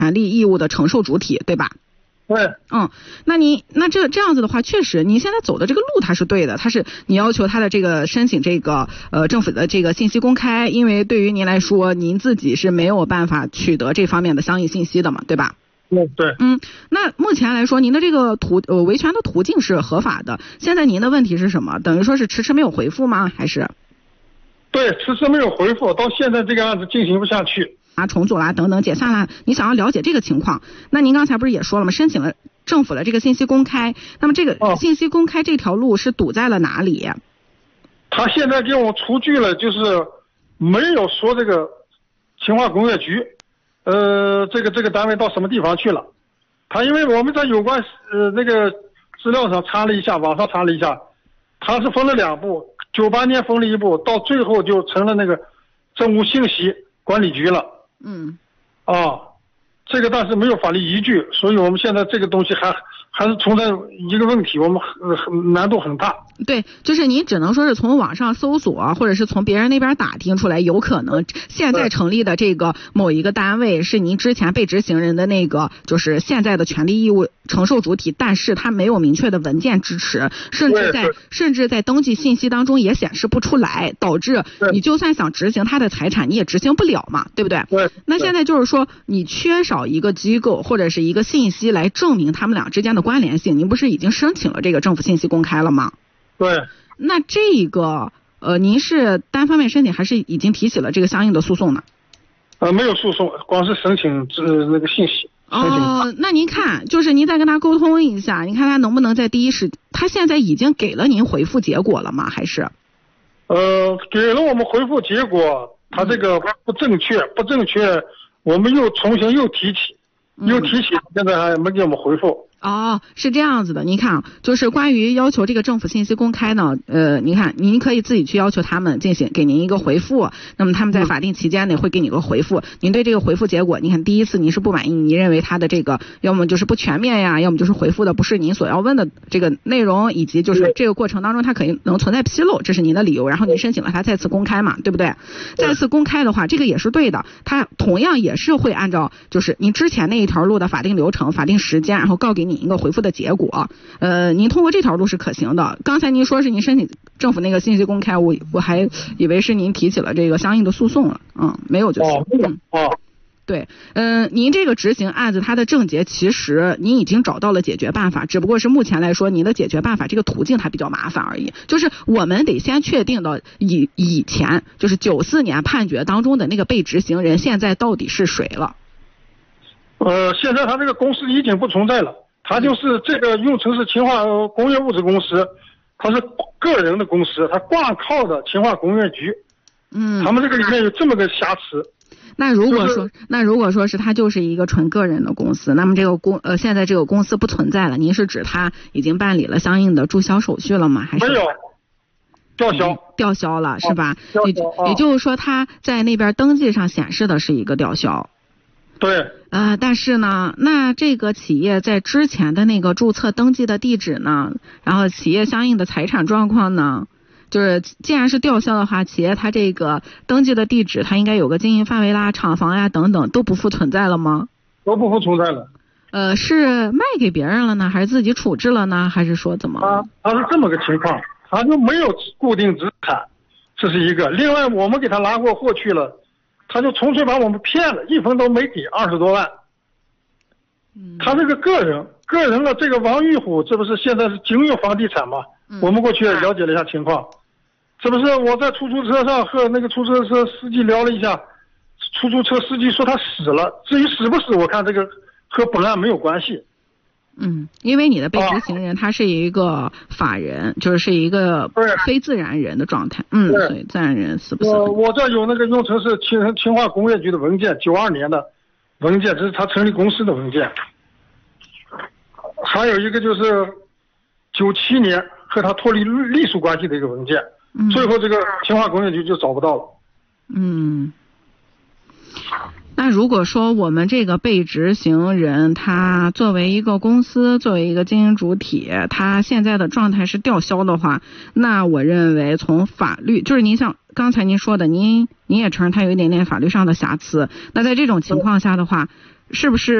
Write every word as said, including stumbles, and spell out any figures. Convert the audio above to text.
权利义务的承受主体，对吧？ 对。 嗯，那你那这这样子的话，确实你现在走的这个路它是对的，它是你要求他的这个申请这个呃政府的这个信息公开，因为对于您来说，您自己是没有办法取得这方面的相应信息的嘛，对吧？ 对对。 嗯，那目前来说，您的这个途呃维权的途径是合法的。现在您的问题是什么？等于说是迟迟没有回复吗？还是？ 对，迟迟没有回复，到现在这个案子进行不下去。 啊，重组啦，等等，解散啦，你想要了解这个情况，那您刚才不是也说了吗？申请了政府的这个信息公开，那么这个信息公开这条路是堵在了哪里？哦、 他现在给我出具了，就是没有说这个秦化工业局。呃，这个这个单位到什么地方去了？他因为我们在有关呃那个资料上查了一下，网上查了一下，他是分了两步，九八年分了一步，到最后就成了那个政务信息管理局了。 嗯。 啊，这个但是没有法律依据，所以我们现在这个东西还还是存在一个问题，我们很很难度很大。 对，就是你只能说是从网上搜索，或者是从别人那边打听出来，有可能现在成立的这个某一个单位是您之前被执行人的那个就是现在的权利义务承受主体，但是他没有明确的文件支持，甚至在甚至在登记信息当中也显示不出来，导致你就算想执行他的财产，你也执行不了嘛，对不对？ 对。 那现在就是说，你缺少一个机构或者是一个信息来证明他们俩之间的关联性，您不是已经申请了这个政府信息公开了吗？ 对。 那这个呃，您是单方面申请还是已经提起了这个相应的诉讼呢？ 呃，没有诉讼，光是申请呃那个信息。 哦，那您看，就是您再跟他沟通一下，你看他能不能在第一时，他现在已经给了您回复结果了吗？还是？ 呃，给了我们回复结果，他这个不正确，不正确，我们又重新又提起，又提起，现在还没给我们回复。 哦，是这样子的，您看，就是关于要求这个政府信息公开呢，呃，您看，您可以自己去要求他们进行给您一个回复，那么他们在法定期间内会给你个回复，您对这个回复结果，您看第一次您是不满意，你认为他的这个要么就是不全面呀，要么就是回复的不是您所要问的这个内容，以及就是这个过程当中它可能存在纰漏，这是您的理由，然后您申请了他再次公开嘛，对不对？再次公开的话，这个也是对的，他同样也是会按照就是您之前那一条路的法定流程、法定时间，然后告给你一个回复的结果，呃，您通过这条路是可行的。刚才您说是您申请政府那个信息公开，我我还以为是您提起了这个相应的诉讼了，嗯，没有就行。 哦，嗯，哦， 对，嗯、呃，您这个执行案子它的症结，其实您已经找到了解决办法，只不过是目前来说，您的解决办法这个途径它比较麻烦而已。就是我们得先确定到以以前就是九四年判决当中的那个被执行人现在到底是谁了。 呃，现在他这个公司已经不存在了。他就是这个用城市秦化工业物质公司，他是个人的公司，他挂靠的秦化工业局。 嗯， 他们这个里面有这么个瑕疵。 那如果说、 就是、 那如果说是他就是一个纯个人的公司，那么这个公呃现在这个公司不存在了，您是指他已经办理了相应的注销手续了吗？还是没有吊销、嗯、 吊销了是吧？ 哦、 也、哦、也就是说他在那边登记上显示的是一个吊销。 对。 呃，但是呢，那这个企业在之前的那个注册登记的地址呢，然后企业相应的财产状况呢，就是既然是吊销的话，企业它这个登记的地址，它应该有个经营范围啦、厂房呀等等，都不复存在了吗？ 都不复存在了。 呃，是卖给别人了呢，还是自己处置了呢，还是说怎么？ 啊，他是这么个情况，他就没有固定资产，这是一个。另外，我们给他拿过货去了。他就纯粹把我们骗了，一分都没给，二十多万。 嗯， 他这个个人，个人的这个王玉虎，这不是现在是经营房地产吗？嗯、我们过去了解了一下情况，这不是我在出租车上和那个出租车司机聊了一下，出租车司机说他死了，至于死不死，我看这个和本案没有关系。 嗯，因为你的被执行人他是一个法人，啊、就是一个非自然人的状态。嗯，所以自然人死不死？ 我我这有那个用城市秦秦化工业局的文件，九二年的文件，这是他成立公司的文件。还有一个就是九七年和他脱离隶属关系的一个文件，嗯、最后这个秦化工业局就找不到了。 嗯。那如果说我们这个被执行人他作为一个公司，作为一个经营主体，他现在的状态是吊销的话，那我认为从法律，就是您像刚才您说的，您您也承认他有一点点法律上的瑕疵，那在这种情况下的话， 是不是